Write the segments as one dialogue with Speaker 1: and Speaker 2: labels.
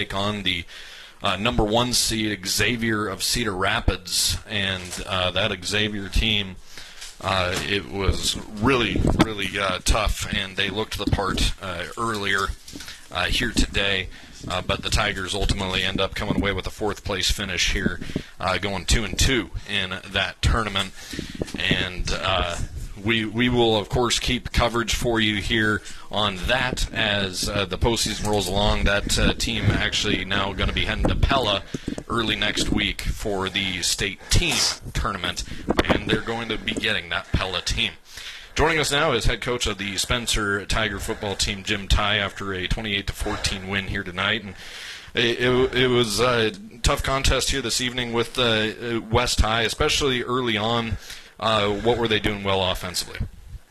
Speaker 1: take on the number 1 seed Xavier of Cedar Rapids, and that Xavier team, it was really, really tough, and they looked the part earlier here today. But the Tigers ultimately end up coming away with a 4th-place finish here, going 2-2 in that tournament. And we will, of course, keep coverage for you here on that as the postseason rolls along. That team actually now going to be heading to Pella early next week for the state team tournament, and they're going to be getting that Pella team. Joining us now is head coach of the Spencer Tiger football team, Jim Tighe, after a 28-14 win here tonight. And it was a tough contest here this evening with West High, especially early on. What were they doing well offensively?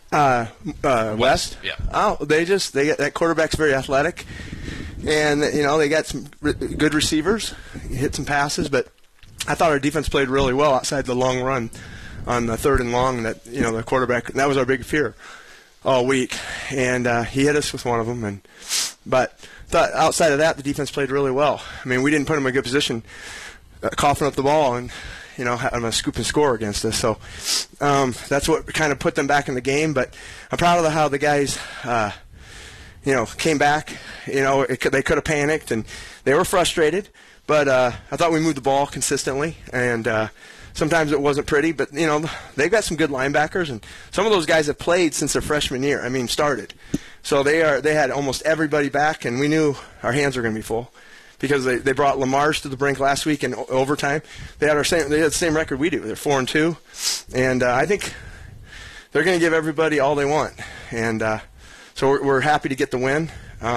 Speaker 2: West?
Speaker 1: Yeah.
Speaker 2: Oh, they get that quarterback's very athletic, and they got some good receivers, hit some passes, but I thought our defense played really well outside the long run on the 3rd and long. That the quarterback, that was our big fear all week, and he hit us with one of them. But outside of that, the defense played really well. I mean, we didn't put them in a good position, coughing up the ball and having a scoop and score against us. So that's what kind of put them back in the game. But I'm proud of how the guys, came back. They could have panicked and they were frustrated. But I thought we moved the ball consistently, and sometimes it wasn't pretty. But they've got some good linebackers, and some of those guys have played since their freshman year. I mean, started. So they had almost everybody back, and we knew our hands were going to be full, because they brought Lamarche to the brink last week in overtime. They had the same record we do. They're 4-2, and I think they're going to give everybody all they want. And so we're happy to get the win.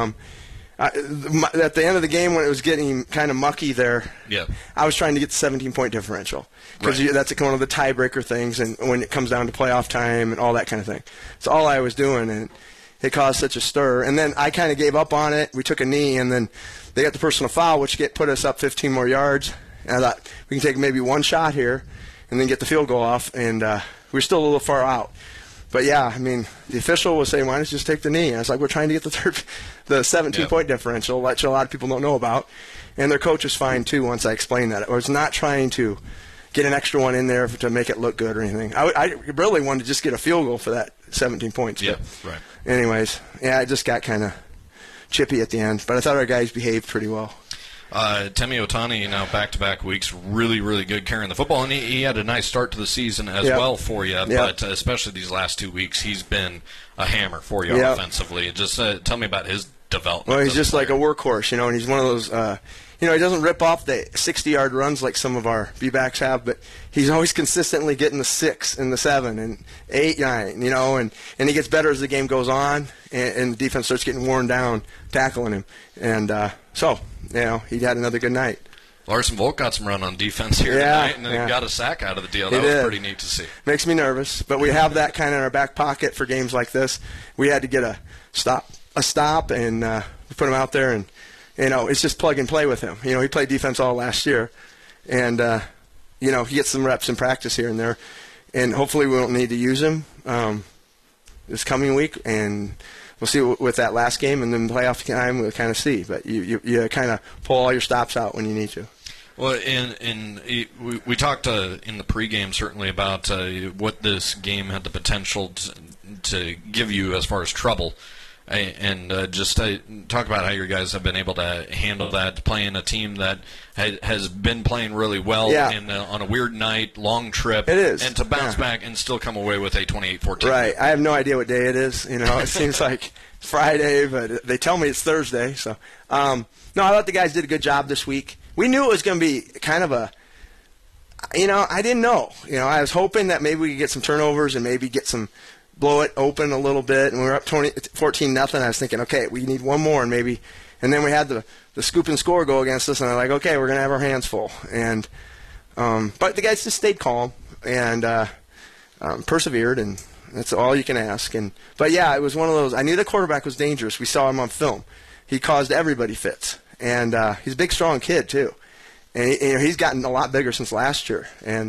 Speaker 2: At the end of the game, when it was getting kind of mucky there, I was trying to get the 17-point differential, because that's one of the tiebreaker things, and when it comes down to playoff time and all that kind of thing. It's all I was doing, and it caused such a stir. And then I kind of gave up on it. We took a knee, and then they got the personal foul, which put us up 15 more yards. And I thought, we can take maybe one shot here and then get the field goal off. And we were still a little far out. But, yeah, I mean, the official was saying, why don't you just take the knee? And I was like, we're trying to get the 17-point differential, which a lot of people don't know about. And their coach was fine, too, once I explained that. I was not trying to get an extra one in there to make it look good or anything. I really wanted to just get a field goal for that 17 points.
Speaker 1: Yeah, right.
Speaker 2: Anyways, I just got kind of chippy at the end, but I thought our guys behaved pretty well.
Speaker 1: Temi Otani, now back-to-back weeks, really, really good carrying the football, and he had a nice start to the season as well for you, but especially these last 2 weeks, he's been a hammer for you offensively. Just tell me about his development.
Speaker 2: Well, he's just like a workhorse, and he's one of those, he doesn't rip off the 60-yard runs like some of our B-backs have, but he's always consistently getting the 6 and the 7 and 8, 9, and he gets better as the game goes on, and the defense starts getting worn down tackling him. And so, he had another good night.
Speaker 1: Larson Volk got some run on defense here tonight, and then got a sack out of the deal. That was pretty neat to see.
Speaker 2: Makes me nervous, but we have that kind of in our back pocket for games like this. We had to get a stop, and we put him out there, and it's just plug and play with him. He played defense all last year, and he gets some reps in practice here and there, and hopefully we won't need to use him this coming week, and we'll see with that last game, and then playoff time we'll kind of see. But you kind of pull all your stops out when you need to.
Speaker 1: Well, we talked in the pregame certainly about what this game had the potential to give you as far as trouble. And just talk about how your guys have been able to handle that, playing a team that has been playing really well on a weird night, long trip.
Speaker 2: It is.
Speaker 1: And to bounce back and still come away with a 28-14.
Speaker 2: Right. I have no idea what day it is. It seems like Friday, but they tell me it's Thursday. So, no, I thought the guys did a good job this week. We knew it was going to be kind of I didn't know. I was hoping that maybe we could get some turnovers and maybe blow it open a little bit, and we were up 14-0. I was thinking, okay, we need one more, and then we had the scoop and score go against us, and I'm like, okay, we're gonna have our hands full. And but the guys just stayed calm and persevered, and that's all you can ask. But yeah, it was one of those. I knew the quarterback was dangerous. We saw him on film. He caused everybody fits, and he's a big, strong kid too, and he's gotten a lot bigger since last year,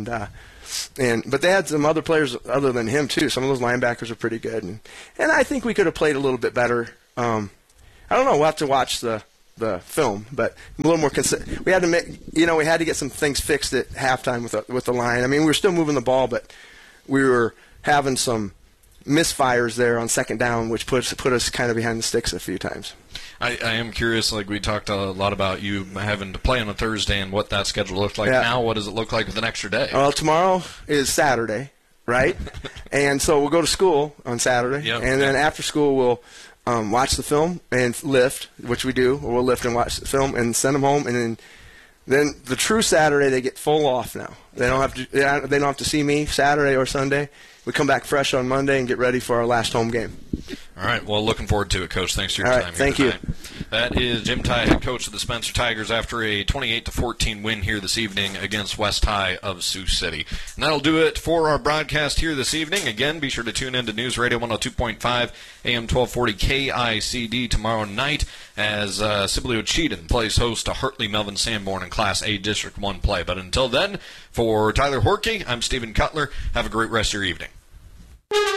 Speaker 2: but they had some other players other than him too. Some of those linebackers are pretty good, and I think we could have played a little bit better. I don't know. We'll have to watch the the film, but a little more we had to we had to get some things fixed at halftime with the line. I mean, we were still moving the ball, but we were having some misfires there on second down, which put us kind of behind the sticks a few times.
Speaker 1: I am curious, like we talked a lot about you having to play on a Thursday and what that schedule looked like.
Speaker 2: Yeah.
Speaker 1: Now, what does it look like with an extra day?
Speaker 2: Well, tomorrow is Saturday, right? And so we'll go to school on Saturday,
Speaker 1: Yep.
Speaker 2: and then after school we'll watch the film and lift, which we do, or we'll lift and watch the film and send them home, and then the true Saturday they get full off now. They don't have to see me Saturday or Sunday. We come back fresh on Monday and get ready for our last home game.
Speaker 1: All right. Well, looking forward to it, Coach. Thanks for your
Speaker 2: All
Speaker 1: time
Speaker 2: right,
Speaker 1: here
Speaker 2: thank you.
Speaker 1: tonight. That is Jim Ty, head coach of the Spencer Tigers, after a 28-14 win here this evening against West High of Sioux City. And that'll do it for our broadcast here this evening. Again, be sure to tune in to News Radio 102.5 AM 1240 KICD tomorrow night as Sibley Cheatham plays host to Hartley Melvin Sanborn in Class A District 1 play. But until then, for Tyler Horkey, I'm Stephen Cutler. Have a great rest of your evening.